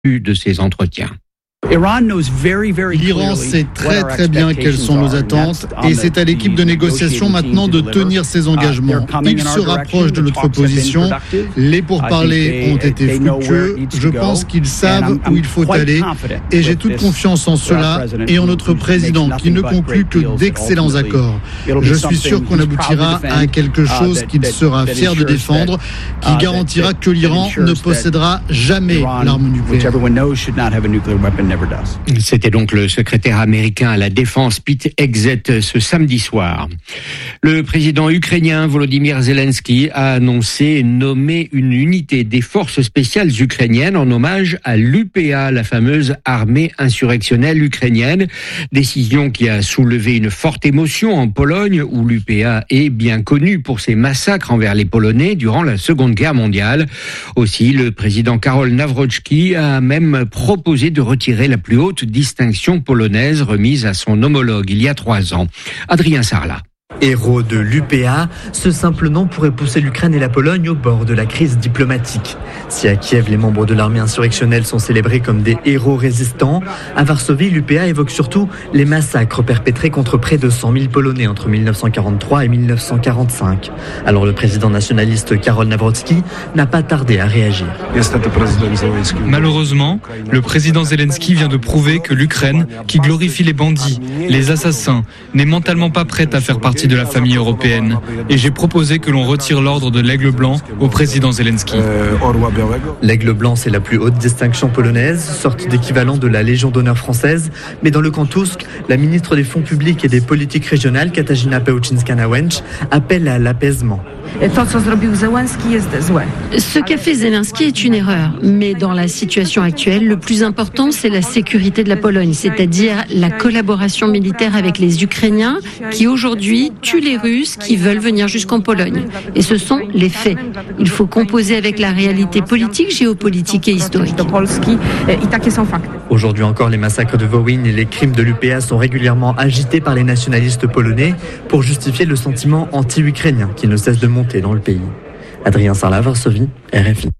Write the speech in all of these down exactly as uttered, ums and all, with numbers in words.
de ces entretiens. L'Iran sait très très bien quelles sont nos attentes et c'est à l'équipe de négociation maintenant de tenir ses engagements. Ils se rapprochent de notre position. Les pourparlers ont été fructueux. Je pense qu'ils savent où il faut aller et j'ai toute confiance en cela et en notre président qui ne conclut que d'excellents accords. Je suis sûr qu'on aboutira à quelque chose qu'il sera fier de défendre, qui garantira que l'Iran ne possédera jamais l'arme nucléaire. C'était donc le secrétaire américain à la Défense, Pete Hegseth, ce samedi soir. Le président ukrainien Volodymyr Zelensky a annoncé nommer une unité des forces spéciales ukrainiennes en hommage à l'U P A, la fameuse armée insurrectionnelle ukrainienne. Décision qui a soulevé une forte émotion en Pologne, où l'U P A est bien connue pour ses massacres envers les Polonais durant la Seconde Guerre mondiale. Aussi, le président Karol Nawrocki a même proposé de retirer la plus haute distinction polonaise remise à son homologue il y a trois ans. Adrien Sarlat. Héros de l'U P A, ce simple nom pourrait pousser l'Ukraine et la Pologne au bord de la crise diplomatique. Si à Kiev, les membres de l'armée insurrectionnelle sont célébrés comme des héros résistants, à Varsovie, l'U P A évoque surtout les massacres perpétrés contre près de cent mille Polonais entre mille neuf cent quarante-trois et mille neuf cent quarante-cinq. Alors le président nationaliste Karol Nawrocki n'a pas tardé à réagir. Malheureusement, le président Zelensky vient de prouver que l'Ukraine, qui glorifie les bandits, les assassins, n'est mentalement pas prête à faire partie de la famille européenne. Et j'ai proposé que l'on retire l'ordre de l'Aigle Blanc au président Zelensky. L'Aigle Blanc, c'est la plus haute distinction polonaise, sorte d'équivalent de la Légion d'honneur française. Mais dans le camp Tusk, la ministre des Fonds publics et des politiques régionales, Katarzyna Pełczyńska-Łęcz, appelle à l'apaisement. Ce qu'a fait Zelensky est une erreur, mais dans la situation actuelle, le plus important, c'est la sécurité de la Pologne, c'est-à-dire la collaboration militaire avec les Ukrainiens qui aujourd'hui tuent les Russes qui veulent venir jusqu'en Pologne. Et ce sont les faits. Il faut composer avec la réalité politique, géopolitique et historique. Aujourd'hui encore, les massacres de Wołyń et les crimes de l'U P A sont régulièrement agités par les nationalistes polonais pour justifier le sentiment anti-ukrainien qui ne cesse de monter dans le pays. Adrien Sarlat, Varsovie, R F I.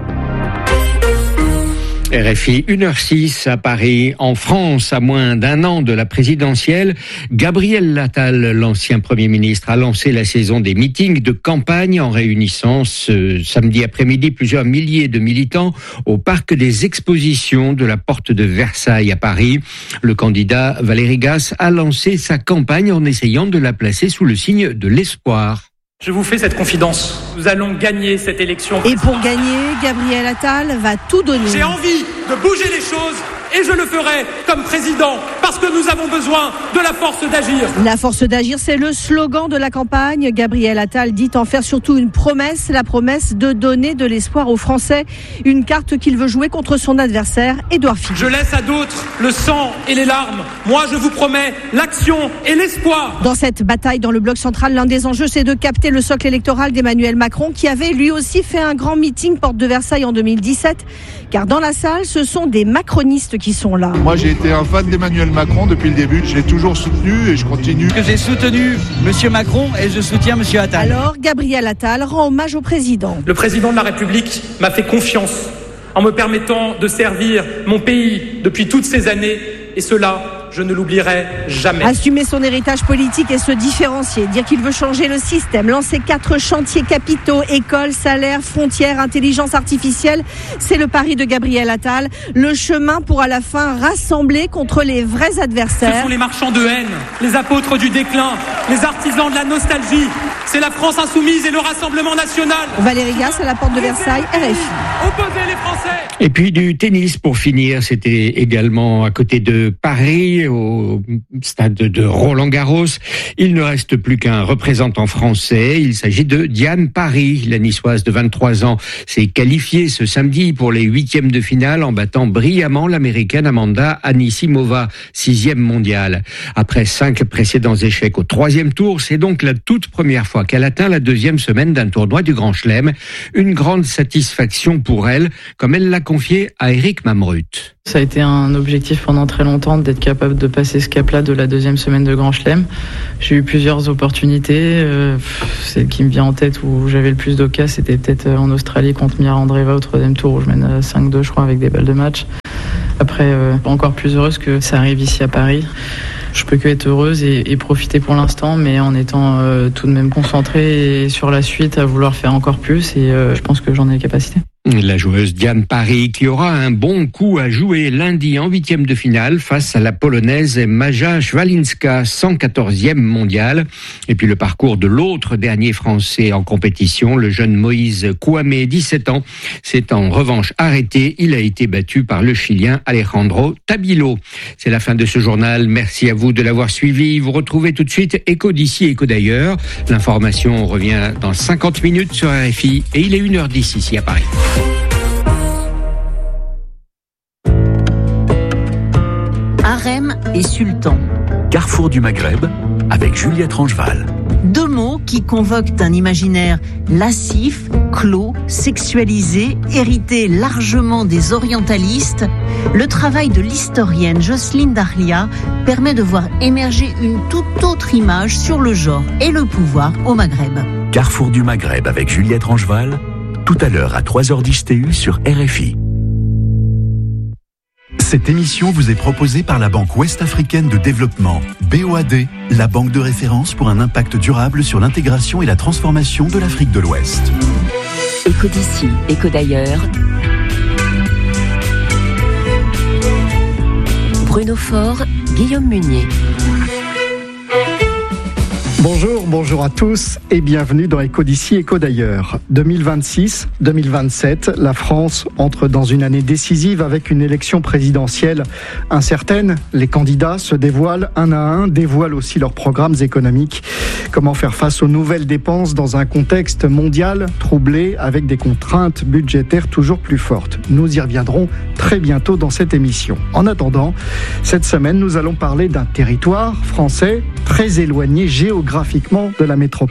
R F I, une heure six à Paris. En France, à moins d'un an de la présidentielle, Gabriel Attal, l'ancien Premier ministre, a lancé la saison des meetings de campagne en réunissant ce samedi après-midi plusieurs milliers de militants au parc des expositions de la Porte de Versailles à Paris. Le candidat Valéry Gas a lancé sa campagne en essayant de la placer sous le signe de l'espoir. Je vous fais cette confidence. Nous allons gagner cette élection. Et pour gagner, Gabriel Attal va tout donner. J'ai envie de bouger les choses et je le ferai comme président parce que nous avons besoin de la force d'agir. La force d'agir, c'est le slogan de la campagne. Gabriel Attal dit en faire surtout une promesse, la promesse de donner de l'espoir aux Français. Une carte qu'il veut jouer contre son adversaire, Édouard Philippe. Je laisse à d'autres le sang et les larmes. Moi, je vous promets l'action et l'espoir. Dans cette bataille dans le bloc central, l'un des enjeux, c'est de capter le socle électoral d'Emmanuel Macron, qui avait lui aussi fait un grand meeting Porte de Versailles en deux mille dix-sept. Car dans la salle, ce sont des macronistes qui sont là. Moi, j'ai été un fan d'Emmanuel Macron depuis le début. Je l'ai toujours soutenu et je continue. J'ai soutenu M. Macron et je soutiens M. Attal. Alors, Gabriel Attal rend hommage au président. Le président de la République m'a fait confiance en me permettant de servir mon pays depuis toutes ces années. Et cela, je ne l'oublierai jamais. Assumer son héritage politique et se différencier, dire qu'il veut changer le système, lancer quatre chantiers capitaux, écoles, salaires, frontières, intelligence artificielle, c'est le pari de Gabriel Attal. Le chemin pour à la fin rassembler contre les vrais adversaires. Ce sont les marchands de haine, les apôtres du déclin, les artisans de la nostalgie. C'est la France insoumise et le Rassemblement national. Valéry Gas à la Porte de Versailles, R F I. Opposez les Français. Et puis du tennis pour finir, c'était également à côté de Paris, au stade de Roland-Garros. Il ne reste plus qu'un représentant français. Il s'agit de Diane Parry. La niçoise de vingt-trois ans s'est qualifiée ce samedi pour les huitièmes de finale en battant brillamment l'américaine Amanda Anisimova, sixième mondiale. Après cinq précédents échecs au troisième tour, c'est donc la toute première fois fois qu'elle atteint la deuxième semaine d'un tournoi du Grand Chelem. Une grande satisfaction pour elle, comme elle l'a confié à Eric Mamrut. Ça a été un objectif pendant très longtemps d'être capable de passer ce cap-là de la deuxième semaine de Grand Chelem. J'ai eu plusieurs opportunités. Euh, celle qui me vient en tête où j'avais le plus d'occasions, c'était peut-être en Australie contre Mira Andreeva au troisième tour où je mène cinq deux, je crois, avec des balles de match. Après, euh, encore plus heureuse que ça arrive ici à Paris. Je peux que être heureuse et, et profiter pour l'instant, mais en étant euh, tout de même concentrée sur la suite, à vouloir faire encore plus, et euh, je pense que j'en ai les capacités. La joueuse Diane Parry qui aura un bon coup à jouer lundi en huitième de finale face à la Polonaise Maja Szwalinska, cent quatorzième mondiale. Et puis le parcours de l'autre dernier Français en compétition, le jeune Moïse Kouamé, dix-sept ans, s'est en revanche arrêté. Il a été battu par le Chilien Alejandro Tabilo. C'est la fin de ce journal. Merci à vous de l'avoir suivi. Vous retrouvez tout de suite Écho d'ici, Écho d'ailleurs. L'information revient dans cinquante minutes sur R F I et il est une heure dix ici à Paris. Harem et sultan. Carrefour du Maghreb avec Juliette Rangeval. Deux mots qui convoquent un imaginaire lascif, clos, sexualisé, hérité largement des orientalistes. Le travail de l'historienne Jocelyne Dahlia permet de voir émerger une toute autre image sur le genre et le pouvoir au Maghreb. Carrefour du Maghreb avec Juliette Rangeval, tout à l'heure à trois heures dix T U sur R F I. Cette émission vous est proposée par la Banque Ouest-Africaine de Développement, B O A D, la banque de référence pour un impact durable sur l'intégration et la transformation de l'Afrique de l'Ouest. Écho d'ici, écho d'ailleurs. Bruno Faure, Guillaume Munier. Bonjour, bonjour à tous et bienvenue dans Écho d'ici, Écho d'ailleurs. deux mille vingt-six, deux mille vingt-sept, la France entre dans une année décisive avec une élection présidentielle incertaine. Les candidats se dévoilent un à un, dévoilent aussi leurs programmes économiques. Comment faire face aux nouvelles dépenses dans un contexte mondial troublé avec des contraintes budgétaires toujours plus fortes? Nous y reviendrons très bientôt dans cette émission. En attendant, cette semaine, nous allons parler d'un territoire français très éloigné géographiquement de la métropole.